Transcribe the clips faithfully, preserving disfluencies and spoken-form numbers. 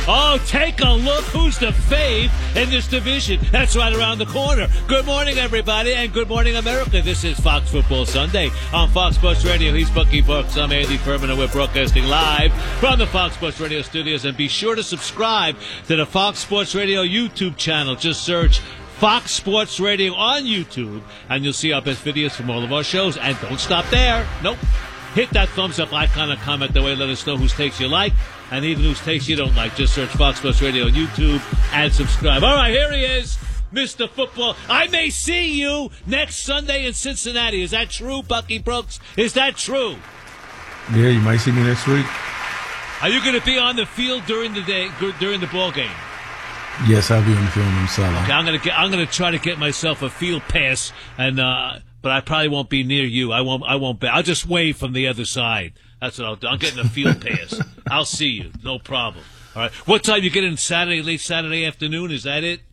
Oh, take a look who's the fave in this division. That's right around the corner. Good morning, everybody, and good morning, America. This is Fox Football Sunday on Fox Sports Radio. He's Bucky Brooks. I'm Andy Furman, and we're broadcasting live from the Fox Sports Radio studios. And be sure to subscribe to the Fox Sports Radio YouTube channel. Just search Fox Sports Radio on YouTube, and you'll see our best videos from all of our shows. And don't stop there. Nope. Hit that thumbs up icon and comment that way. Let us know whose takes you like and even whose takes you don't like. Just search Fox Sports Radio on YouTube and subscribe. All right, here he is, Mister Football. I may see you next Sunday in Cincinnati. Is that true, Bucky Brooks? Is that true? Yeah, you might see me next week. Are you going to be on the field during the day, during the ball game? Yes, I'll be on the field on Saturday. Okay, I'm going to get. I'm going to try to get myself a field pass, and uh, but I probably won't be near you. I won't. I won't be. I'll just wave from the other side. That's what I'll do. I'm getting a field pass. I'll see you. No problem. All right. What time you get in Saturday, late Saturday afternoon? Is that it?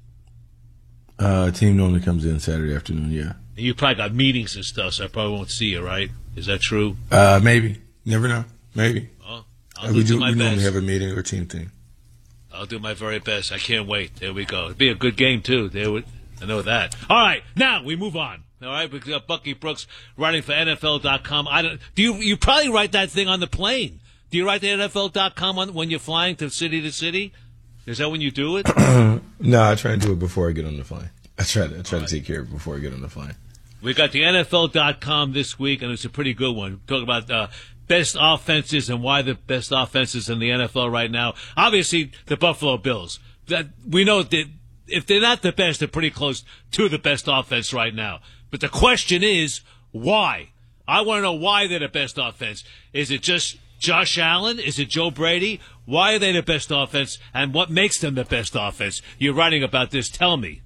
Uh, team normally comes in Saturday afternoon, yeah. You probably got meetings and stuff, so I probably won't see you, right? Is that true? Uh, maybe. Never know. Maybe. Oh, I'll uh, we do, do my we best. normally have a meeting or team thing. I'll do my very best. I can't wait. There we go. It'll be a good game, too. There we, I know that. All right. Now we move on. All right, we got Bucky Brooks writing for N F L dot com. I don't. Do you? You probably write that thing on the plane. Do you write the N F L dot com on, when you're flying to city to city? Is that when you do it? No, I try to do it before I get on the plane. I try to I try right. to take care of it before I get on the plane. We got the N F L dot com this week, and it's a pretty good one. Talk about uh, best offenses and why the best offenses in the N F L right now. Obviously, the Buffalo Bills. That we know that if they're not the best, they're pretty close to the best offense right now. But the question is, why? I want to know why they're the best offense. Is it just Josh Allen? Is it Joe Brady? Why are they the best offense, and what makes them the best offense? You're writing about this. Tell me.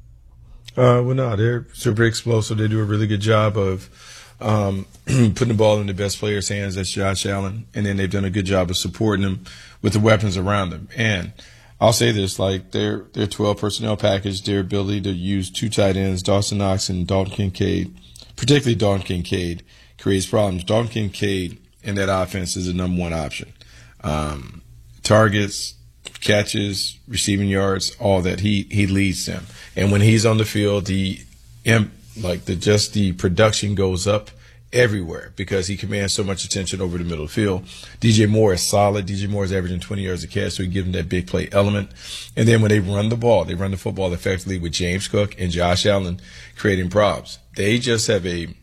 Uh, well, no, they're super explosive. They do a really good job of um, putting the ball in the best player's hands. That's Josh Allen. And then they've done a good job of supporting him with the weapons around them. And I'll say this, like their their twelve personnel package, their ability to use two tight ends, Dawson Knox and Dalton Kincaid, particularly Dalton Kincaid, creates problems. Dalton Kincaid in that offense is the number one option. Um, targets, catches, receiving yards, all that. He he leads them. And when he's on the field, the like the just the production goes up everywhere because he commands so much attention over the middle of the field. D J Moore is solid. D J Moore is averaging twenty yards a catch, so he gives him that big play element. And then when they run the ball, they run the football effectively with James Cook and Josh Allen creating problems. They just have a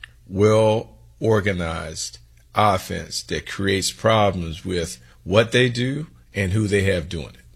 well-organized offense that creates problems with what they do and who they have doing it.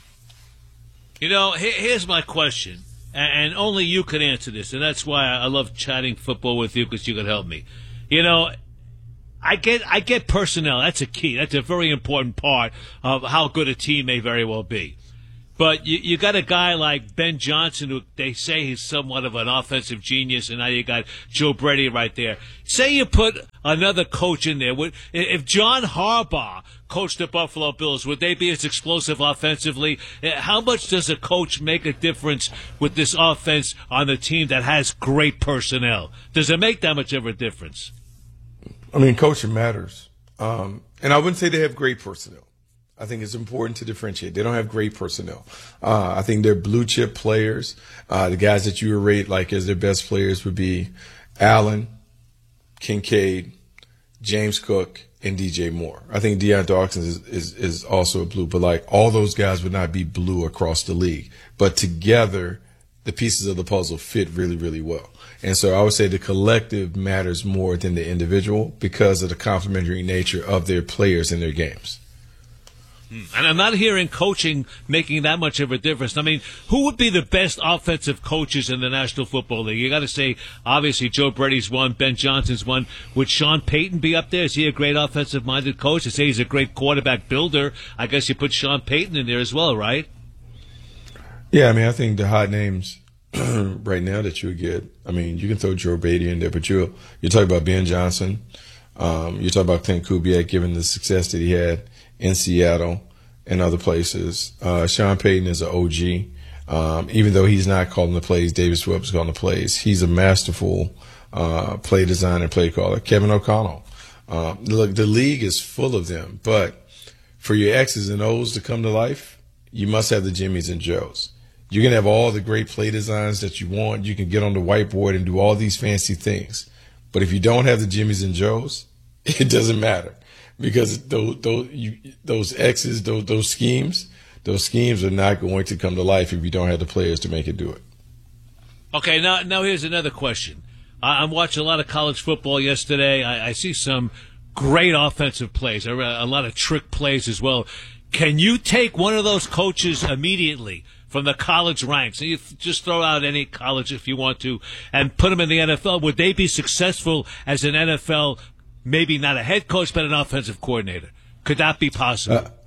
You know, here's my question. And only you can answer this, and that's why I love chatting football with you, because you can help me. You know, I get I get personnel. That's a key. That's a very important part of how good a team may very well be. But you, you got a guy like Ben Johnson, who they say he's somewhat of an offensive genius, and now you got Joe Brady right there. Say you put another coach in there. Would, if John Harbaugh coached the Buffalo Bills, would they be as explosive offensively? How much does a coach make a difference with this offense on a team that has great personnel? Does it make that much of a difference? I mean, coaching matters. Um, and I wouldn't say they have great personnel. I think it's important to differentiate. They don't have great personnel. Uh, I think they're blue chip players. Uh, the guys that you would rate like as their best players would be Allen, Kincaid, James Cook, and D J Moore. I think Deion Dawkins is, is, is also a blue, but like all those guys would not be blue across the league. But together, the pieces of the puzzle fit really, really well. And so I would say the collective matters more than the individual because of the complementary nature of their players and their games. And I'm not hearing coaching making that much of a difference. I mean, who would be the best offensive coaches in the National Football League? You got to say, obviously, Joe Brady's one, Ben Johnson's one. Would Sean Payton be up there? Is he a great offensive-minded coach? They say he's a great quarterback builder. I guess you put Sean Payton in there as well, right? Yeah, I mean, I think the hot names right now that you would get, I mean, you can throw Joe Brady in there, but you're, you're talking about Ben Johnson. Um, you're talking about Clint Kubiak, given the success that he had in Seattle and other places. Uh, Sean Payton is an O G. Um, even though he's not calling the plays, Davis Webb's calling the plays. He's a masterful uh, play designer, play caller. Kevin O'Connell. Um, look, the league is full of them, but for your X's and O's to come to life, you must have the Jimmys and Joes. You can have all the great play designs that you want. You can get on the whiteboard and do all these fancy things. But if you don't have the Jimmys and Joes, it doesn't matter, because those those, you, those X's, those those schemes, those schemes are not going to come to life if you don't have the players to make it do it. Okay, now now here's another question. I, I'm watching a lot of college football yesterday. I, I see some great offensive plays, a, a lot of trick plays as well. Can you take one of those coaches immediately from the college ranks, and you just throw out any college if you want to, and put them in the N F L? Would they be successful as an N F L, maybe not a head coach, but an offensive coordinator? Could that be possible? Uh,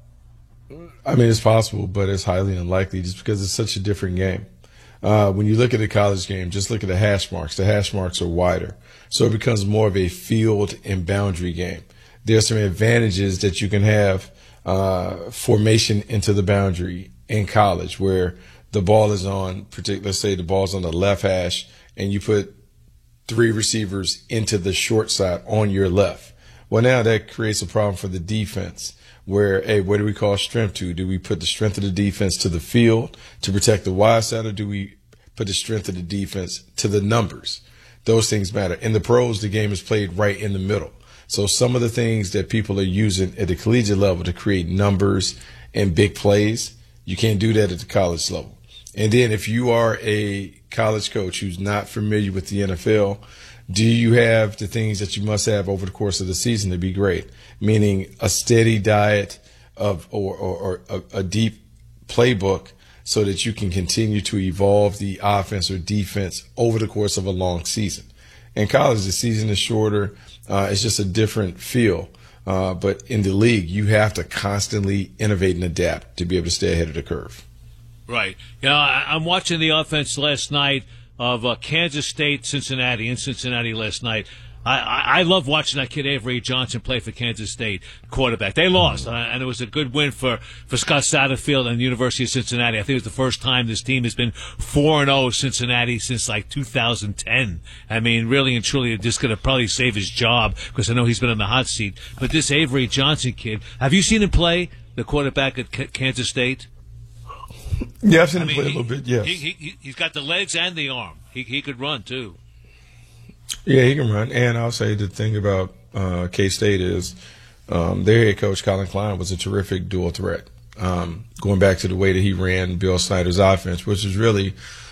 I mean, it's possible, but it's highly unlikely just because it's such a different game. Uh, when you look at the college game, just look at the hash marks. The hash marks are wider, so it becomes more of a field and boundary game. There are some advantages that you can have uh, formation into the boundary in college, where the ball is on, particularly, let's say the ball's on the left hash, and you put three receivers into the short side on your left. Well, now that creates a problem for the defense, where, hey, what do we call strength to? Do we put the strength of the defense to the field to protect the wide side, or do we put the strength of the defense to the numbers? Those things matter. In the pros, the game is played right in the middle. So some of the things that people are using at the collegiate level to create numbers and big plays, you can't do that at the college level. And then if you are a college coach who's not familiar with the N F L, do you have the things that you must have over the course of the season to be great? Meaning a steady diet of or, or, or a, a deep playbook so that you can continue to evolve the offense or defense over the course of a long season. In college, the season is shorter. Uh, it's just a different feel. Uh, but in the league, you have to constantly innovate and adapt to be able to stay ahead of the curve. Right. You know, I, I'm watching the offense last night of uh, Kansas State, Cincinnati, in Cincinnati last night. I, I, I love watching that kid Avery Johnson play for Kansas State, quarterback. They lost, uh, and it was a good win for, for Scott Satterfield and the University of Cincinnati. I think it was the first time this team has been four and oh Cincinnati since like two thousand ten. I mean, really and truly, they're just going to probably save his job, because I know he's been on the hot seat. But this Avery Johnson kid, have you seen him play, the quarterback at K- Kansas State? Yeah, I've seen I him mean, play he, a little bit, yes. He, he, he's got the legs and the arm. He, he could run, too. Yeah, he can run. And I'll say the thing about uh, K-State is um, their head coach, Colin Klein, was a terrific dual threat. Um, going back to the way that he ran Bill Snyder's offense, which is really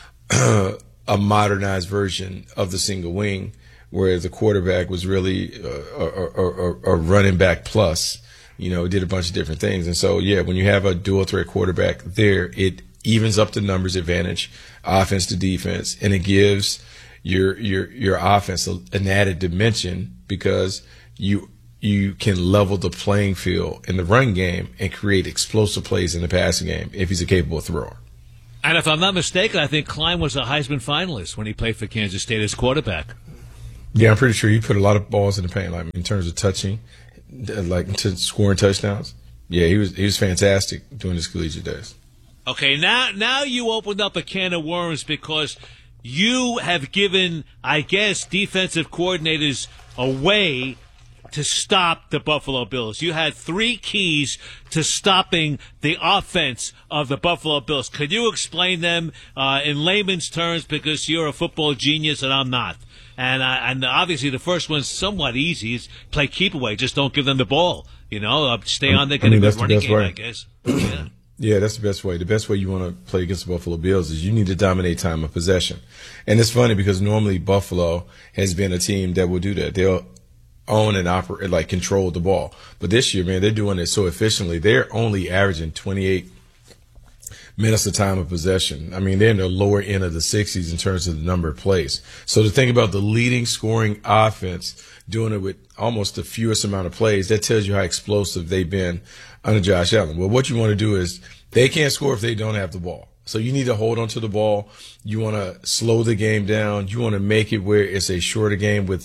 a modernized version of the single wing, where the quarterback was really a, a, a, a running back plus. You know, did a bunch of different things. And so, yeah, when you have a dual threat quarterback there, it evens up the numbers advantage, offense to defense, and it gives your your your offense an added dimension, because you you can level the playing field in the run game and create explosive plays in the passing game if he's a capable thrower. And if I'm not mistaken, I think Klein was a Heisman finalist when he played for Kansas State as quarterback. Yeah, I'm pretty sure he put a lot of balls in the paint, like in terms of touching, like to scoring touchdowns. Yeah, he was he was fantastic during his collegiate days. Okay, now now you opened up a can of worms, because you have given, I guess, defensive coordinators a way to stop the Buffalo Bills. You had three keys to stopping the offense of the Buffalo Bills. Could you explain them uh, in layman's terms, because you're a football genius and I'm not? And uh, and obviously the first one's somewhat easy. Is play keep away. Just don't give them the ball. You know, uh, stay on there, get I mean, a good running game, way. I guess. Yeah. Yeah, that's the best way. The best way you want to play against the Buffalo Bills is you need to dominate time of possession. And it's funny because normally Buffalo has been a team that will do that. They'll own and operate, like control the ball. But this year, man, they're doing it so efficiently. They're only averaging twenty-eight minutes of time of possession. I mean, they're in the lower end of the sixties in terms of the number of plays. So to think about the leading scoring offense doing it with almost the fewest amount of plays, that tells you how explosive they've been under Josh Allen. Well, what you want to do is they can't score if they don't have the ball. So you need to hold on to the ball. You want to slow the game down. You want to make it where it's a shorter game with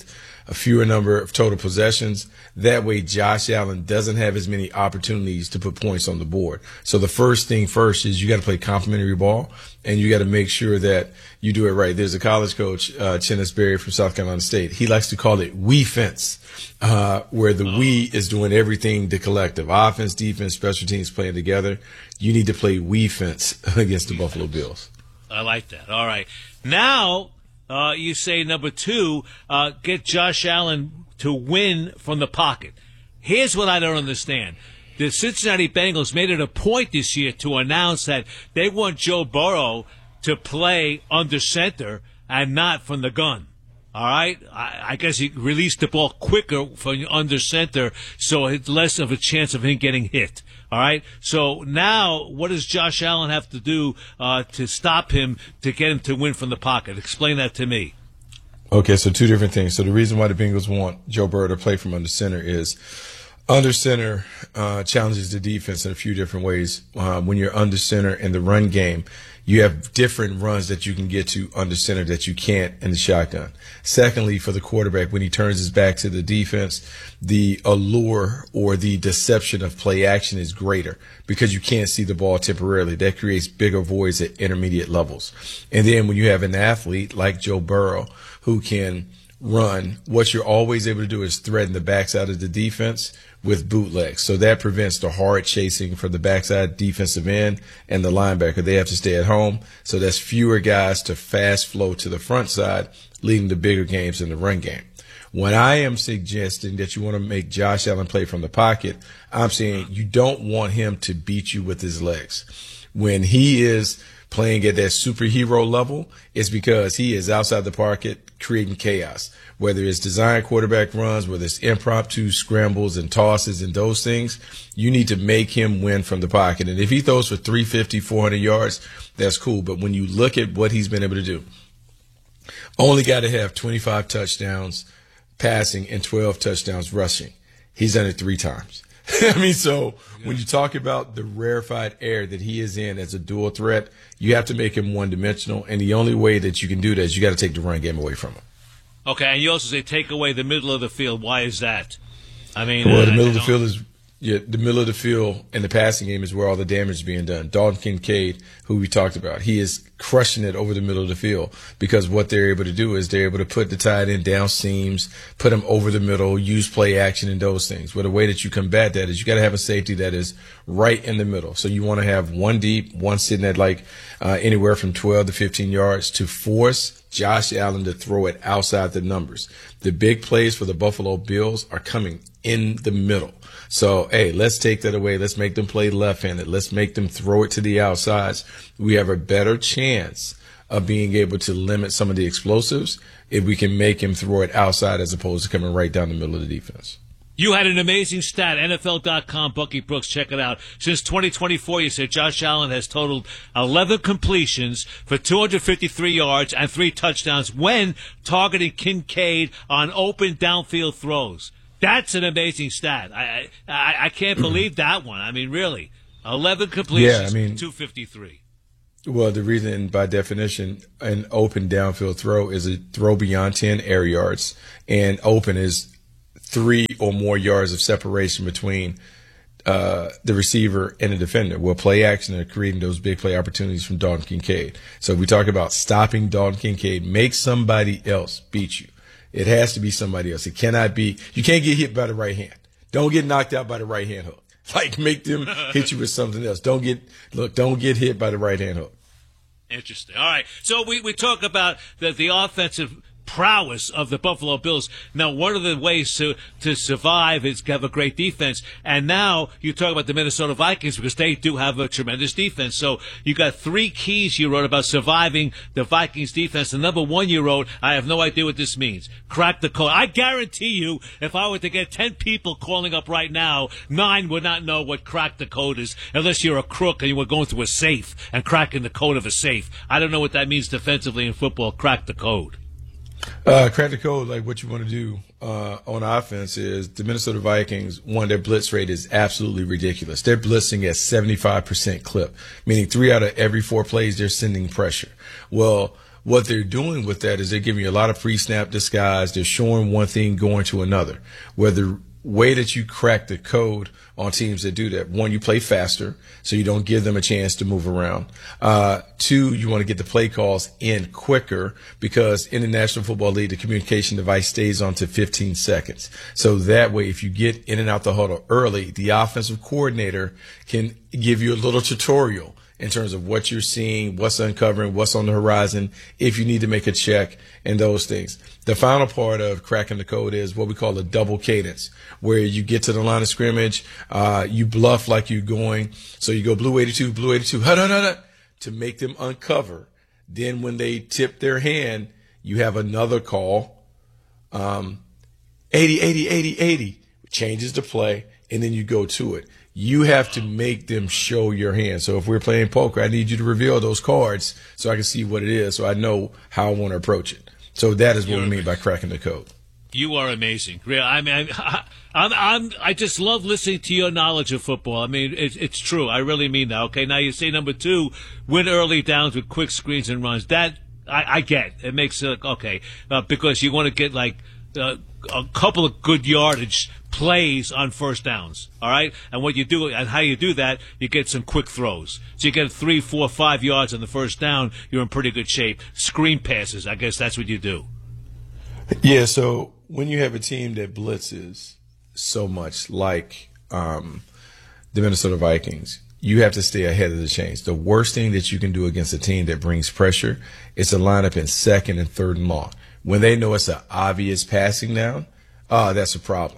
a fewer number of total possessions. That way, Josh Allen doesn't have as many opportunities to put points on the board. So the first thing first is you got to play complimentary ball, and you got to make sure that you do it right. There's a college coach, uh, Chennis Berry from South Carolina State. He likes to call it we fence, uh, where the we is doing everything the collective. Offense, defense, special teams playing together. You need to play we fence against the Buffalo Bills. I like that. All right. Now, uh, you say number two, uh, get Josh Allen to win from the pocket. Here's what I don't understand. The Cincinnati Bengals made it a point this year to announce that they want Joe Burrow to play under center and not from the gun. All right? I, I guess he released the ball quicker from under center, so it's less of a chance of him getting hit. All right? So now what does Josh Allen have to do uh, to stop him, to get him to win from the pocket? Explain that to me. Okay, so two different things. So the reason why the Bengals want Joe Burrow to play from under center is under center uh, challenges the defense in a few different ways. Uh, when you're under center in the run game, you have different runs that you can get to under center that you can't in the shotgun. Secondly, for the quarterback, when he turns his back to the defense, the allure or the deception of play action is greater because you can't see the ball temporarily. That creates bigger voids at intermediate levels. And then when you have an athlete like Joe Burrow who can run, what you're always able to do is threaten the backside of the defense with bootlegs. So that prevents the hard chasing from the backside defensive end and the linebacker. They have to stay at home. So that's fewer guys to fast flow to the front side, leading to bigger games in the run game. When I am suggesting that you want to make Josh Allen play from the pocket, I'm saying you don't want him to beat you with his legs. When he is playing at that superhero level, it's because he is outside the pocket creating chaos. Whether it's design quarterback runs, whether it's impromptu scrambles and tosses and those things, you need to make him win from the pocket. And if he throws for three fifty, four hundred yards, that's cool. But when you look at what he's been able to do, only got to have twenty-five touchdowns passing and twelve touchdowns rushing. He's done it three times. I mean, so when you talk about the rarefied air that he is in as a dual threat, you have to make him one-dimensional. And the only way that you can do that is you got to take the run game away from him. Okay, and you also say take away the middle of the field. Why is that? I mean, well, uh, the middle I of the don't... field is yeah, the middle of the field in the passing game is where all the damage is being done. Dalton Kincaid, who we talked about, he is crushing it over the middle of the field because what they're able to do is they're able to put the tight end down seams, put him over the middle, use play action and those things. Well, the way that you combat that is you got to have a safety that is right in the middle. So you want to have one deep, one sitting at like uh, anywhere from twelve to fifteen yards to force Josh Allen to throw it outside the numbers. The big plays for the Buffalo Bills are coming in the middle. So, hey, let's take that away. Let's make them play left-handed. Let's make them throw it to the outsides. We have a better chance of being able to limit some of the explosives if we can make him throw it outside as opposed to coming right down the middle of the defense. You had an amazing stat, N F L dot com, Bucky Brooks, check it out. Since twenty twenty-four, you said Josh Allen has totaled eleven completions for two hundred fifty-three yards and three touchdowns when targeting Kincaid on open downfield throws. That's an amazing stat. I I, I can't believe that one. I mean, really. eleven completions, yeah, I mean, two fifty-three. Well, the reason, by definition, an open downfield throw is a throw beyond ten air yards, and open is three or more yards of separation between uh, the receiver and the defender. Well, play action are creating those big play opportunities from Dalton Kincaid. So if we talk about stopping Dalton Kincaid, make somebody else beat you. It has to be somebody else. It cannot be – you can't get hit by the right hand. Don't get knocked out by the right hand hook. Like, make them hit you with something else. Don't get – look, don't get hit by the right hand hook. Interesting. All right. So we, we talk about the, the offensive – prowess of the Buffalo Bills. Now, one of the ways to, to survive is to have a great defense. And now you talk about the Minnesota Vikings because they do have a tremendous defense. So you got three keys you wrote about surviving the Vikings defense. The number one you wrote, I have no idea what this means. Crack the code. I guarantee you, if I were to get ten people calling up right now, nine would not know what crack the code is unless you're a crook and you were going through a safe and cracking the code of a safe. I don't know what that means defensively in football. Crack the code. Uh, crack the code, like what you want to do uh, on offense is the Minnesota Vikings, one, their blitz rate is absolutely ridiculous. They're blitzing at seventy-five percent clip, meaning three out of every four plays they're sending pressure. Well, what they're doing with that is they're giving you a lot of pre-snap disguise. They're showing one thing going to another. Where the way that you crack the code on teams that do that, one, you play faster, so you don't give them a chance to move around. Uh, two, you want to get the play calls in quicker because in the National Football League, the communication device stays on to fifteen seconds. So that way, if you get in and out the huddle early, the offensive coordinator can give you a little tutorial in terms of what you're seeing, what's uncovering, what's on the horizon, if you need to make a check, and those things. The final part of cracking the code is what we call a double cadence, where you get to the line of scrimmage, uh, you bluff like you're going. So you go blue eighty-two, blue eighty-two, hut, hut, hut, hut, to make them uncover. Then when they tip their hand, you have another call, um, eighty, eighty, eighty, eighty, changes the play, and then you go to it. You have to make them show your hand. So if we're playing poker, I need you to reveal those cards so I can see what it is, so I know how I want to approach it. So that is what You're we mean by cracking the code. You are amazing. Really, I mean, I, I'm, I'm, I just love listening to your knowledge of football. I mean, it's, it's true. I really mean that. Okay, now you say number two, win early downs with quick screens and runs. That I, I get. It makes it okay uh, because you want to get like uh, a couple of good yardage plays on first downs, all right? And what you do, and how you do that, you get some quick throws. So you get three, four, five yards on the first down, you're in pretty good shape. Screen passes, I guess that's what you do. Yeah, so when you have a team that blitzes so much like um, the Minnesota Vikings, you have to stay ahead of the chains. The worst thing that you can do against a team that brings pressure is to line up in second and third and long. When they know it's an obvious passing down, uh, that's a problem.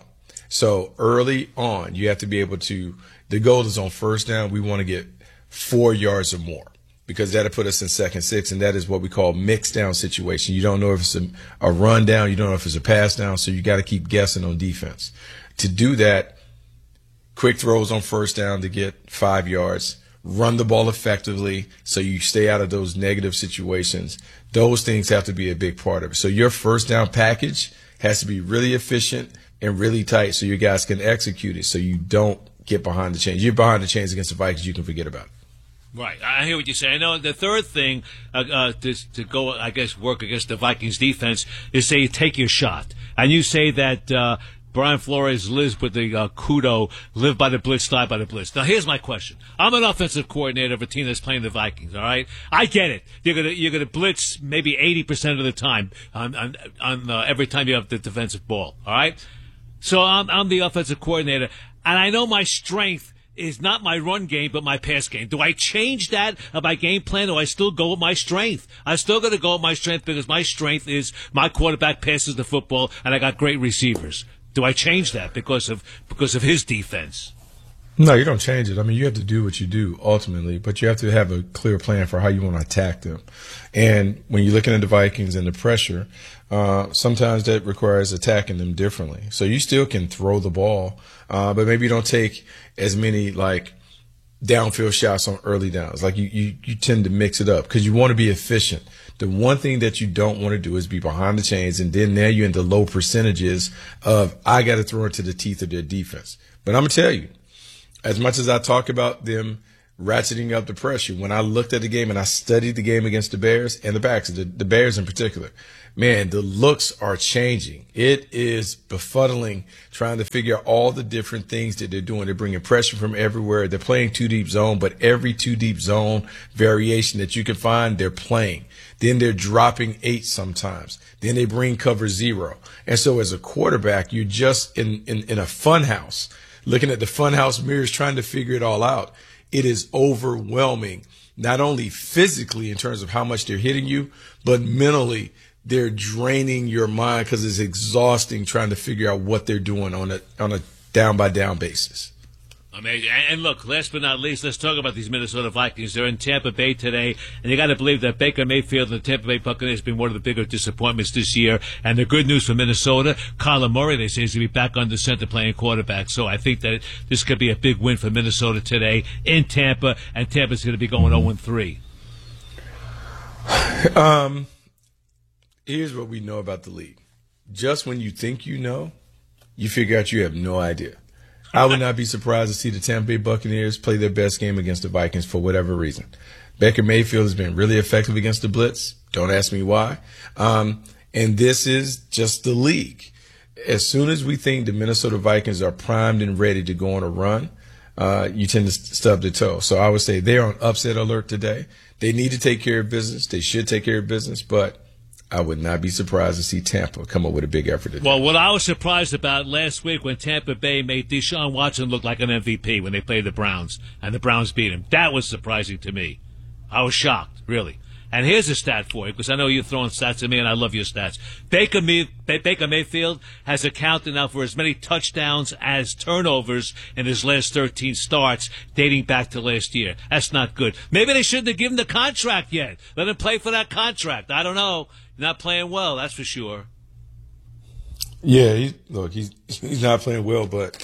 So early on, you have to be able to, the goal is on first down, we want to get four yards or more because that'll put us in second six, and that is what we call mixed down situation. You don't know if it's a, a run down, you don't know if it's a pass down, so you got to keep guessing on defense. To do that, quick throws on first down to get five yards, run the ball effectively so you stay out of those negative situations. Those things have to be a big part of it. So your first down package has to be really efficient and really tight so your guys can execute it so you don't get behind the chains. You're behind the chains against the Vikings, you can forget about it. Right. I hear what you're saying. I know the third thing uh, uh, to, to go, I guess, work against the Vikings defense is say take your shot. And you say that uh, Brian Flores lives with the uh, kudo, live by the blitz, die by the blitz. Now, here's my question. I'm an offensive coordinator of a team that's playing the Vikings, all right? I get it. You're going to you're gonna blitz maybe eighty percent of the time on, on, on uh, every time you have the defensive ball, all right? So I'm, I'm the offensive coordinator, and I know my strength is not my run game, but my pass game. Do I change that of my game plan, or I still go with my strength? I'm still going to go with my strength because my strength is my quarterback passes the football, and I got great receivers. Do I change that because of because of his defense? No, you don't change it. I mean, you have to do what you do ultimately, but you have to have a clear plan for how you want to attack them. And when you're looking at the Vikings and the pressure, uh, sometimes that requires attacking them differently. So you still can throw the ball, uh, but maybe you don't take as many like downfield shots on early downs. Like you, you, you tend to mix it up because you want to be efficient. The one thing that you don't want to do is be behind the chains, and then now you're into low percentages of I got to throw into the teeth of their defense. But I'm going to tell you, as much as I talk about them ratcheting up the pressure, when I looked at the game and I studied the game against the Bears and the Packers, the, the Bears in particular, man, the looks are changing. It is befuddling trying to figure out all the different things that they're doing. They're bringing pressure from everywhere. They're playing two deep zone, but every two deep zone variation that you can find, they're playing. Then they're dropping eight sometimes. Then they bring cover zero. And so as a quarterback, you're just in, in, in a fun house, looking at the funhouse mirrors, trying to figure it all out. It is overwhelming, not only physically in terms of how much they're hitting you, but mentally they're draining your mind because it's exhausting trying to figure out what they're doing on a on a down by down basis. Amazing. And look, last but not least, let's talk about these Minnesota Vikings. They're in Tampa Bay today, and you got to believe that Baker Mayfield and the Tampa Bay Buccaneers have been one of the bigger disappointments this year. And the good news for Minnesota, Kyler Murray, they say, is going to be back under center playing quarterback. So I think that this could be a big win for Minnesota today in Tampa, and Tampa's going to be going oh and three. Um, here's what we know about the league. Just when you think you know, you figure out you have no idea. I would not be surprised to see the Tampa Bay Buccaneers play their best game against the Vikings for whatever reason. Baker Mayfield has been really effective against the blitz. Don't ask me why. Um, and this is just the league. As soon as we think the Minnesota Vikings are primed and ready to go on a run, uh, you tend to stub the toe. So I would say they're on upset alert today. They need to take care of business. They should take care of business, but I would not be surprised to see Tampa come up with a big effort today. Well, what I was surprised about last week when Tampa Bay made Deshaun Watson look like an M V P when they played the Browns, and the Browns beat him. That was surprising to me. I was shocked, really. And here's a stat for you, because I know you're throwing stats at me, and I love your stats. Baker, May- Baker Mayfield has accounted now for as many touchdowns as turnovers in his last thirteen starts, dating back to last year. That's not good. Maybe they shouldn't have given the contract yet. Let him play for that contract. I don't know. Not playing well, that's for sure. Yeah, he, look, he's he's not playing well, but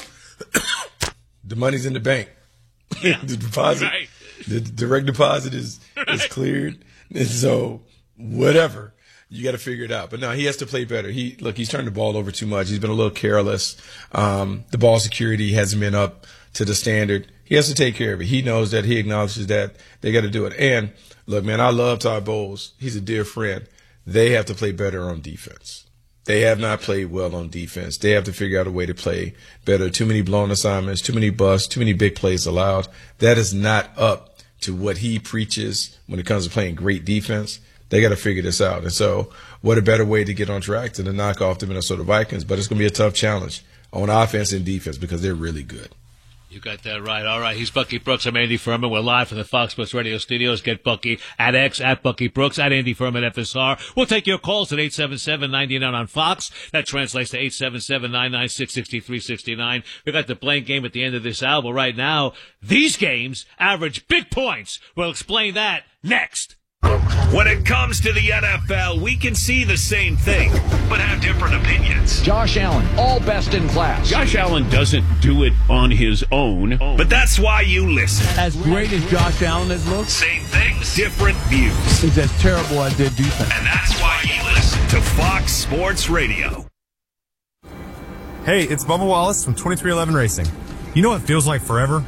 the money's in the bank. Yeah, the deposit, right. the direct deposit is right. is cleared. And so, whatever, you got to figure it out. But no, he has to play better. He look, he's turned the ball over too much. He's been a little careless. Um, the ball security hasn't been up to the standard. He has to take care of it. He knows that. He acknowledges that. They got to do it. And look, man, I love Todd Bowles. He's a dear friend. They have to play better on defense. They have not played well on defense. They have to figure out a way to play better. Too many blown assignments, too many busts, too many big plays allowed. That is not up to what he preaches when it comes to playing great defense. They got to figure this out. And so what a better way to get on track than to knock off the Minnesota Vikings. But it's going to be a tough challenge on offense and defense because they're really good. You got that right. All right. He's Bucky Brooks. I'm Andy Furman. We're live from the Fox Sports Radio studios. Get Bucky at X, at Bucky Brooks, at Andy Furman F S R. We'll take your calls at eight seven seven, nine nine on Fox. That translates to eight seven seven, nine nine six, six three six nine. We got the blank game at the end of this hour. But right now, these games average big points. We'll explain that next. When it comes to the N F L, we can see the same thing, but have different opinions. Josh Allen, all best in class. Josh Allen doesn't do it on his own. But that's why you listen. As great as Josh Allen has looked, same things, different views. He's as terrible as their defense. And that's why you listen to Fox Sports Radio. Hey, it's Bubba Wallace from twenty-three eleven Racing. You know what feels like forever?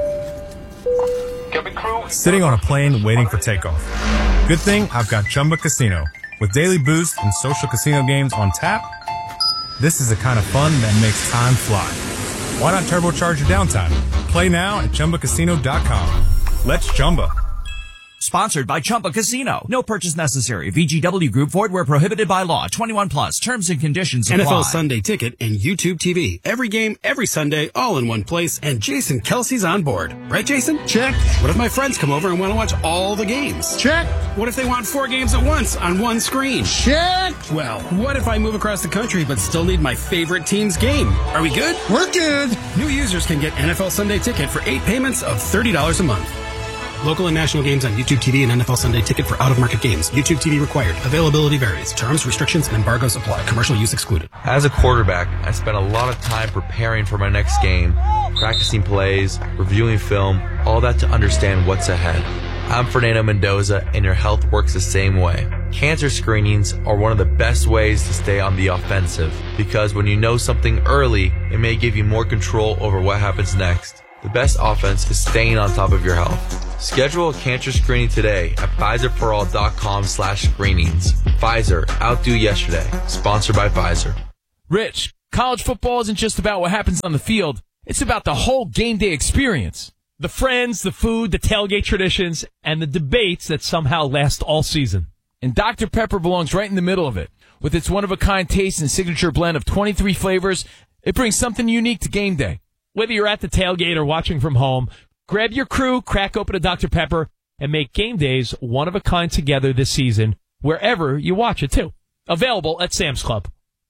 Sitting on a plane waiting for takeoff. Good thing I've got Chumba Casino. With daily boosts and social casino games on tap, this is the kind of fun that makes time fly. Why not turbocharge your downtime? Play now at Chumba Casino dot com. Let's Chumba. Sponsored by Chumba Casino. No purchase necessary. V G W Group. Void where prohibited by law. twenty-one plus. Terms and conditions apply. N F L Sunday Ticket and YouTube T V. Every game, every Sunday, all in one place. And Jason Kelsey's on board. Right, Jason? Check. What if my friends come over and want to watch all the games? Check. What if they want four games at once on one screen? Check. Well, what if I move across the country but still need my favorite team's game? Are we good? We're good. New users can get N F L Sunday Ticket for eight payments of thirty dollars a month. Local and national games on YouTube T V and N F L Sunday Ticket for out-of-market games. YouTube T V required. Availability varies. Terms, restrictions, and embargoes apply. Commercial use excluded. As a quarterback, I spent a lot of time preparing for my next game, practicing plays, reviewing film, all that to understand what's ahead. I'm Fernando Mendoza, and your health works the same way. Cancer screenings are one of the best ways to stay on the offensive, because when you know something early, it may give you more control over what happens next. The best offense is staying on top of your health. Schedule a cancer screening today at Pfizer For All dot com slash screenings. Pfizer, outdo yesterday. Sponsored by Pfizer. Rich, college football isn't just about what happens on the field. It's about the whole game day experience. The friends, the food, the tailgate traditions, and the debates that somehow last all season. And Doctor Pepper belongs right in the middle of it. With its one-of-a-kind taste and signature blend of twenty-three flavors, it brings something unique to game day. Whether you're at the tailgate or watching from home, grab your crew, crack open a Doctor Pepper, and make game days one-of-a-kind together this season, wherever you watch it, too. Available at Sam's Club.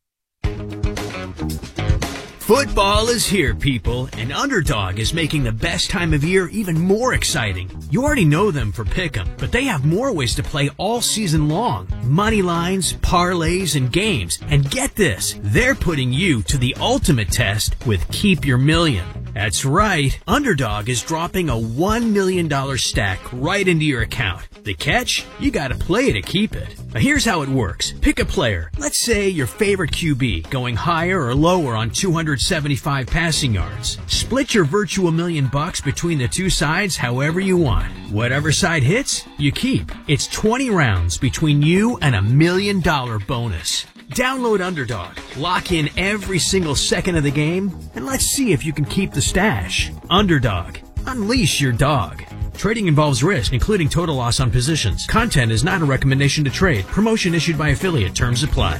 Football is here, people, and Underdog is making the best time of year even more exciting. You already know them for Pick'em, but they have more ways to play all season long. Money lines, parlays, and games. And get this, they're putting you to the ultimate test with Keep Your Million. That's right. Underdog is dropping a one million dollars stack right into your account. The catch? You gotta play to keep it. Now here's how it works. Pick a player. Let's say your favorite Q B, going higher or lower on two hundred seventy-five passing yards. Split your virtual million bucks between the two sides however you want. Whatever side hits, you keep. It's twenty rounds between you and a million dollar bonus. Download Underdog, lock in every single second of the game, and let's see if you can keep the stash. Underdog, unleash your dog. Trading involves risk, including total loss on positions. Content is not a recommendation to trade. Promotion issued by affiliate. Terms apply.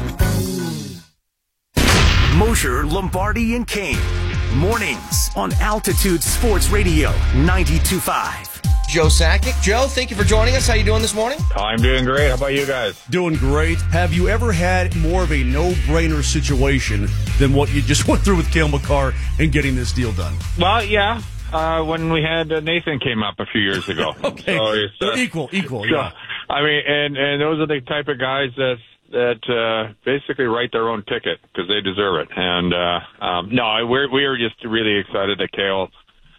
Mosher, Lombardi, and Kane. Mornings on Altitude Sports Radio ninety-two point five. Joe Sakic. Joe, thank you for joining us. How you doing this morning? I'm doing great. How about you guys? Doing great. Have you ever had more of a no-brainer situation than what you just went through with Cale Makar and getting this deal done? Well, yeah. Uh, when we had uh, Nathan came up a few years ago. Okay. So it's, uh, They're equal, equal, so, yeah. I mean, and, and those are the type of guys that that uh, basically write their own ticket because they deserve it. And uh, um, no, we're we are just really excited that Cale.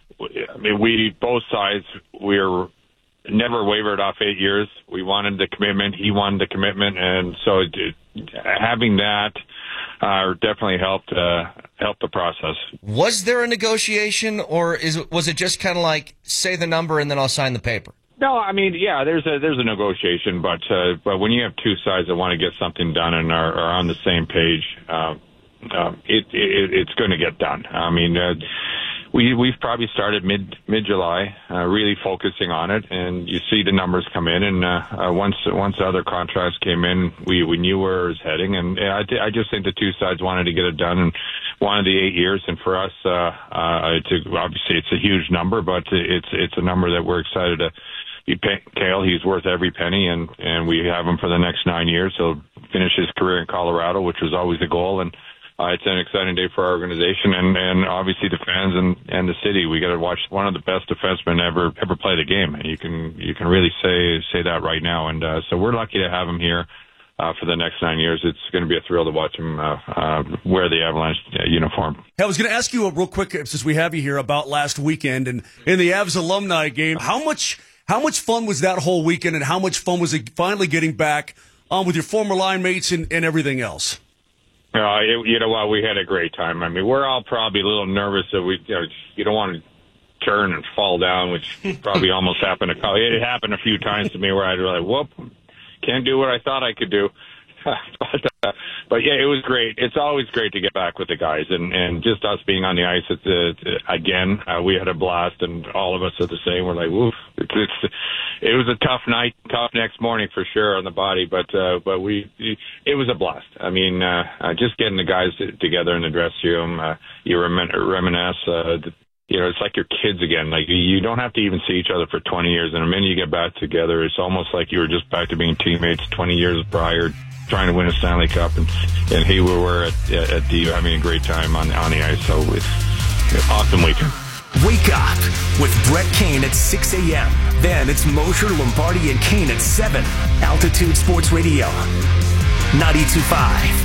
I mean, we both sides we were never wavered off eight years. We wanted the commitment. He wanted the commitment, and so it, having that uh, definitely helped uh, help the process. Was there a negotiation, or is was it just kind of like say the number and then I'll sign the paper? No, I mean, yeah, there's a there's a negotiation, but uh, but when you have two sides that want to get something done and are, are on the same page, uh, uh, it, it it's going to get done. I mean. Uh, We, we've probably started mid, mid-July, uh, really focusing on it, and you see the numbers come in, and, uh, uh once, once the other contracts came in, we, we knew where it was heading, and I, I just think the two sides wanted to get it done and wanted the eight years, and for us, uh, uh, it's a, obviously it's a huge number, but it's, it's a number that we're excited to be paying Cale. He's worth every penny, and, and we have him for the next nine years. He'll finish his career in Colorado, which was always the goal, and Uh, it's an exciting day for our organization and, and obviously the fans and, and the city. We got to watch one of the best defensemen ever ever play the game. And you can you can really say say that right now. And uh, so we're lucky to have him here uh, for the next nine years. It's going to be a thrill to watch him uh, uh, wear the Avalanche uniform. Hey, I was going to ask you a real quick, since we have you here, about last weekend and in the Avs alumni game. How much how much fun was that whole weekend, and how much fun was it finally getting back um, with your former line mates and, and everything else? Uh, it, you know what? We had a great time. I mean, we're all probably a little nervous that we, you know, you don't want to turn and fall down, which probably almost happened. To, it happened a few times to me where I'd be like, whoop, can't do what I thought I could do. but, uh, but yeah, it was great. It's always great to get back with the guys, and, and just us being on the ice. It's, uh, again, uh, we had a blast, and all of us are the same. We're like, woof. It's, it's, it was a tough night, tough next morning for sure on the body, but uh, but we it was a blast. I mean, uh, uh, just getting the guys together in the dressing room, uh, you remin- reminisce. Uh, you know, it's like your kids again. Like you don't have to even see each other for twenty years, and the minute you get back together, it's almost like you were just back to being teammates twenty years prior, trying to win a Stanley Cup, and and here we were at at the having a great time on on the ice. So it's an awesome weekend. Wake up with Brett Kane at six a.m. Then it's Mosher, Lombardi, and Kane at seven. Altitude Sports Radio, ninety-two point five.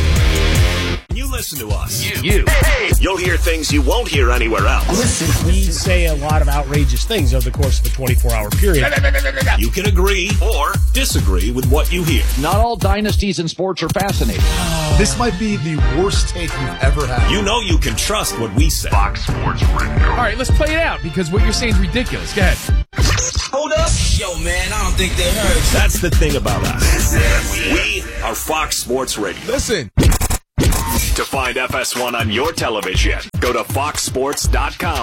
You listen to us. You. you. Hey, you'll hear things you won't hear anywhere else. Listen, we say a lot of outrageous things over the course of a twenty-four hour period. You can agree or disagree with what you hear. Not all dynasties in sports are fascinating. This might be the worst take you've ever had. You know you can trust what we say. Fox Sports Radio. All right, let's play it out because what you're saying is ridiculous. Go ahead. Hold up. Yo, man, I don't think they heard. That's the thing about us. We are Fox Sports Radio. Listen. To find F S one on your television, go to fox sports dot com.